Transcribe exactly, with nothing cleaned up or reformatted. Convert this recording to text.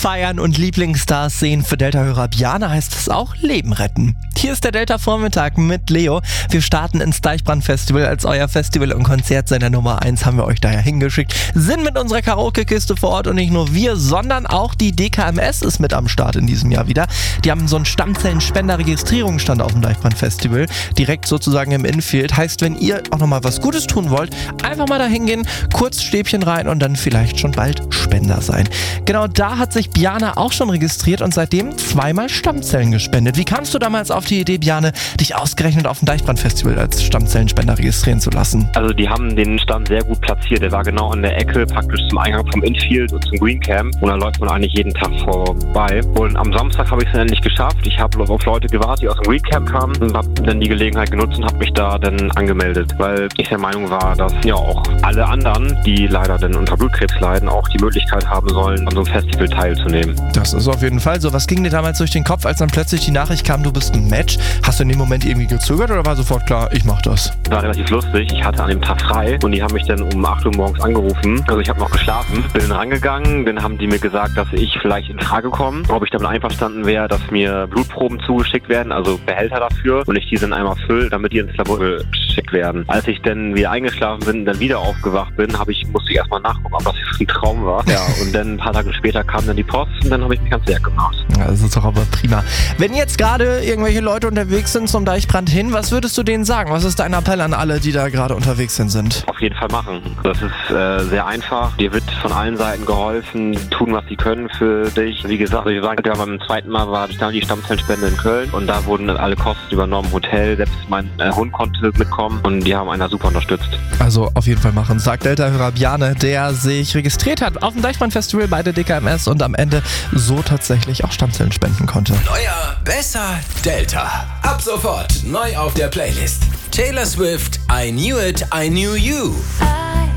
feiern und Lieblingsstars sehen. Für Delta-Hörer Bjarne heißt es auch Leben retten. Hier ist der Delta-Vormittag mit Leo. Wir starten ins Deichbrand-Festival. Als euer Festival- und Konzertsender Nummer eins haben wir euch daher hingeschickt. Sind mit unserer Karaoke-Kiste vor Ort und nicht nur wir, sondern auch die D K M S ist mit am Start in diesem Jahr wieder. Die haben so einen Stammzellenspender-Registrierungsstand auf dem Deichbrand-Festival. Direkt sozusagen im Infield. Heißt, wenn ihr auch nochmal was Gutes tun wollt, einfach mal da hingehen, kurz Stäbchen rein und dann vielleicht schon bald Spender sein. Genau da hat sich Bjarne auch schon registriert und seitdem zweimal Stammzellen gespendet. Wie kamst du damals auf die Idee, Bjarne, dich ausgerechnet auf dem Deichbrand-Festival als Stammzellenspender registrieren zu lassen? Also die haben den Stand sehr gut platziert. Der war genau an der Ecke, praktisch zum Eingang vom Infield und zum Green Camp. Und da läuft man eigentlich jeden Tag vorbei. Und am Samstag habe ich es endlich geschafft. Ich habe auf Leute gewartet, die aus dem Green Camp kamen und habe dann die Gelegenheit genutzt und habe mich da dann angemeldet. Weil ich der Meinung war, dass ja auch alle anderen, die leider dann unter Blutkrebs leiden, auch die Möglichkeit haben sollen, an so einem Festival teilzunehmen. Das ist auf jeden Fall so. Was ging dir damals durch den Kopf, als dann plötzlich die Nachricht kam, du bist ein Match? Hast du in dem Moment irgendwie gezögert oder war sofort klar, ich mach das? War relativ lustig. Ich hatte an dem Tag frei und die haben mich dann um acht Uhr morgens angerufen. Also ich habe noch geschlafen, bin rangegangen, dann haben die mir gesagt, dass ich vielleicht in Frage komme, ob ich damit einverstanden wäre, dass mir Blutproben zugeschickt werden, also Behälter dafür, und ich die dann einmal fülle, damit die ins Labor geschickt werden. Als ich dann wieder eingeschlafen bin und dann wieder aufgewacht bin, habe ich, musste ich erstmal nachgucken, ob das ein Traum war. Ja, und dann ein paar Tage später kam dann die Post und dann habe ich mich ganz sehr gemacht. Ja, das ist doch aber prima. Wenn jetzt gerade irgendwelche Leute unterwegs sind zum Deichbrand hin, was würdest du denen sagen? Was ist dein Appell an alle, die da gerade unterwegs sind? sind? Auf jeden Fall machen. Das ist äh, sehr einfach. Dir wird von allen Seiten geholfen, die tun, was sie können für dich. Wie gesagt, ich sage, beim zweiten Mal war ich da die Stammzellenspende in Köln und da wurden dann alle Kosten übernommen. Hotel, selbst mein äh, Hund konnte mitkommen und die haben einer super unterstützt. Also auf jeden Fall machen, sagt Delta-Hörer Bjarne, der sich registriert hat auf dem Deichbrand-Festival bei der D K M S und am Ende so tatsächlich auch Stammzellen spenden konnte. Neuer, besser, Delta. Ab sofort neu auf der Playlist. Taylor Swift, I Knew It, I Knew You.